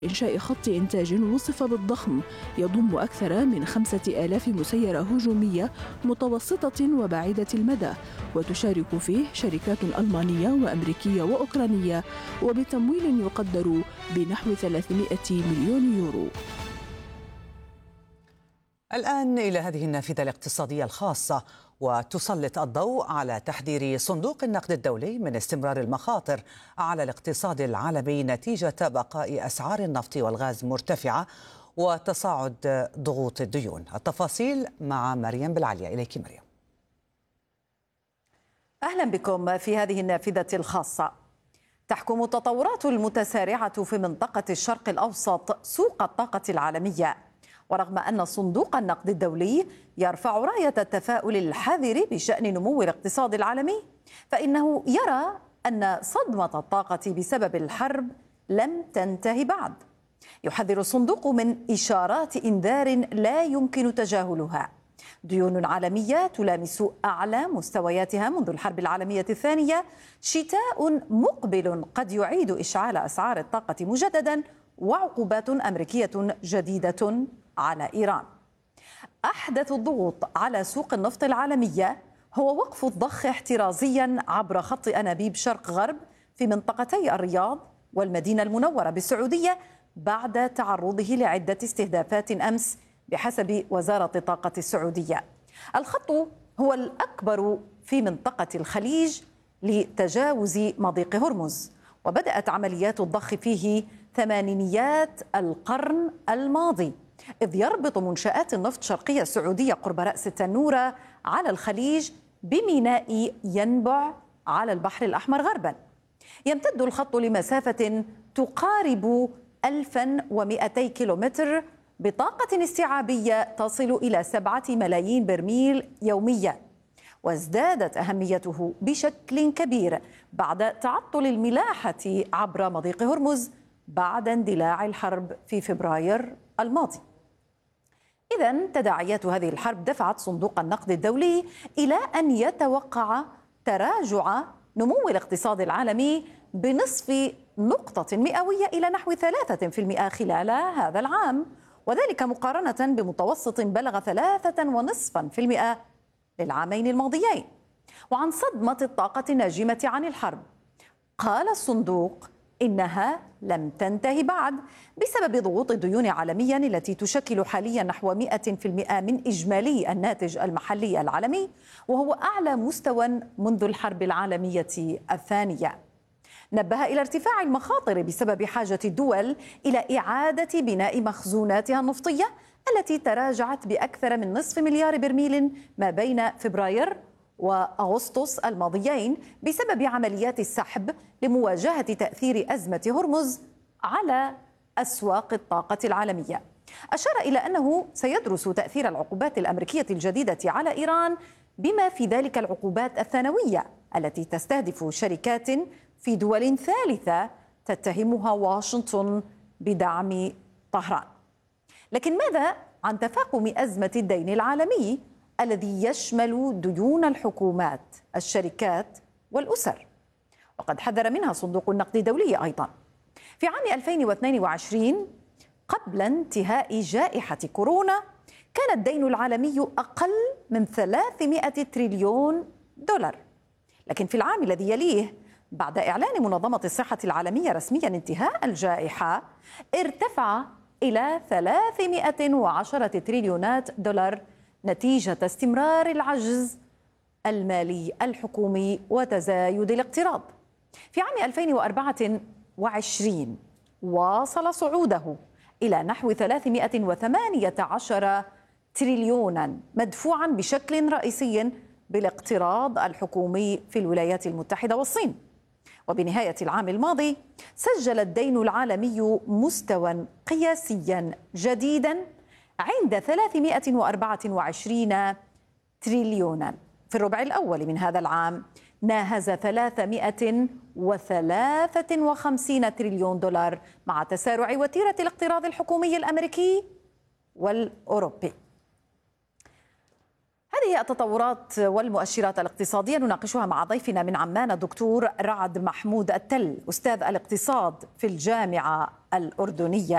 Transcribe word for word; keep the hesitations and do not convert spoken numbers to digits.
إنشاء خط إنتاج وصف بالضخم يضم أكثر من خمسة آلاف مسيرة هجومية متوسطة وبعيدة المدى، وتشارك فيه شركات ألمانية وأمريكية وأوكرانية، وبتمويل يقدر بنحو ثلاثمائة مليون يورو. الآن إلى هذه النافذة الاقتصادية الخاصة، وتسلط الضوء على تحذير صندوق النقد الدولي من استمرار المخاطر على الاقتصاد العالمي نتيجة بقاء أسعار النفط والغاز مرتفعة وتصاعد ضغوط الديون. التفاصيل مع مريم بالعليا. إليك مريم. أهلا بكم في هذه النافذة الخاصة. تحكم التطورات المتسارعة في منطقة الشرق الأوسط سوق الطاقة العالمية، ورغم أن صندوق النقد الدولي يرفع راية التفاؤل الحذر بشأن نمو الاقتصاد العالمي، فإنه يرى أن صدمة الطاقة بسبب الحرب لم تنتهي بعد. يحذر الصندوق من إشارات إنذار لا يمكن تجاهلها: ديون عالمية تلامس أعلى مستوياتها منذ الحرب العالمية الثانية، شتاء مقبل قد يعيد إشعال أسعار الطاقة مجددا، وعقوبات أمريكية جديدة على إيران. أحدث الضغوط على سوق النفط العالمية هو وقف الضخ احترازيا عبر خط أنابيب شرق غرب في منطقتي الرياض والمدينة المنورة بالسعودية بعد تعرضه لعدة استهدافات أمس بحسب وزارة الطاقة السعودية. الخط هو الأكبر في منطقة الخليج لتجاوز مضيق هرمز، وبدأت عمليات الضخ فيه ثمانينيات القرن الماضي، إذ يربط منشآت النفط شرقية السعودية قرب رأس التنورة على الخليج بميناء ينبع على البحر الأحمر غربا. يمتد الخط لمسافة تقارب ألف ومئتي كيلومتر بطاقة استيعابية تصل إلى سبعة ملايين برميل يوميا، وازدادت أهميته بشكل كبير بعد تعطل الملاحة عبر مضيق هرمز بعد اندلاع الحرب في فبراير الماضي. إذن تداعيات هذه الحرب دفعت صندوق النقد الدولي إلى أن يتوقع تراجع نمو الاقتصاد العالمي بنصف نقطة مئوية إلى نحو ثلاثة في المئة خلال هذا العام، وذلك مقارنة بمتوسط بلغ ثلاثة ونصفا في المئة للعامين الماضيين. وعن صدمة الطاقة الناجمة عن الحرب، قال الصندوق إنها لم تنتهي بعد بسبب ضغوط الديون عالميا التي تشكل حاليا نحو مئة في المئة من إجمالي الناتج المحلي العالمي، وهو أعلى مستوى منذ الحرب العالمية الثانية. نبه إلى ارتفاع المخاطر بسبب حاجة الدول إلى إعادة بناء مخزوناتها النفطية التي تراجعت بأكثر من نصف مليار برميل ما بين فبراير وأغسطس الماضيين بسبب عمليات السحب لمواجهة تأثير أزمة هرمز على أسواق الطاقة العالمية. أشار إلى أنه سيدرس تأثير العقوبات الأمريكية الجديدة على إيران، بما في ذلك العقوبات الثانوية التي تستهدف شركات في دول ثالثة تتهمها واشنطن بدعم طهران. لكن ماذا عن تفاقم أزمة الدين العالمي الذي يشمل ديون الحكومات، الشركات والأسر؟ وقد حذر منها صندوق النقد الدولي أيضا. في عام ألفين واثنين وعشرين قبل انتهاء جائحة كورونا كان الدين العالمي أقل من ثلاثمئة تريليون دولار، لكن في العام الذي يليه بعد إعلان منظمة الصحة العالمية رسميا انتهاء الجائحة ارتفع إلى ثلاثمئة وعشرة تريليونات دولار نتيجة استمرار العجز المالي الحكومي وتزايد الاقتراض. في عام ألفين وأربعة وعشرين واصل صعوده إلى نحو ثلاثمئة وثمانية عشر تريليونا، مدفوعا بشكل رئيسي بالاقتراض الحكومي في الولايات المتحدة والصين. وبنهاية العام الماضي سجل الدين العالمي مستوى قياسيا جديدا عند ثلاثمئة وأربعة وعشرين تريليونا. في الربع الأول من هذا العام ناهز ثلاثمئة وثلاثة وخمسين تريليون دولار مع تسارع وتيرة الاقتراض الحكومي الأمريكي والأوروبي. هذه التطورات والمؤشرات الاقتصادية نناقشها مع ضيفنا من عمان الدكتور رعد محمود التل، أستاذ الاقتصاد في الجامعة الأردنية.